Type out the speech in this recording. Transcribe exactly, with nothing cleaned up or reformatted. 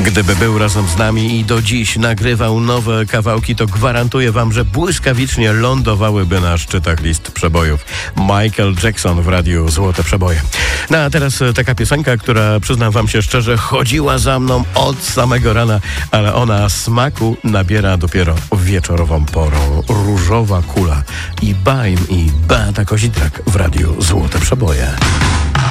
Gdyby był razem z nami i do dziś nagrywał nowe kawałki, to gwarantuję wam, że błyskawicznie lądowałyby na szczytach list przebojów. Michael Jackson w radiu Złote Przeboje. No a teraz taka piosenka, która, przyznam wam się szczerze, chodziła za mną od samego rana, ale ona smaku nabiera dopiero wieczorową porą. Różowa kula i Baim i Beata Kozidrak w radiu Złote Przeboje.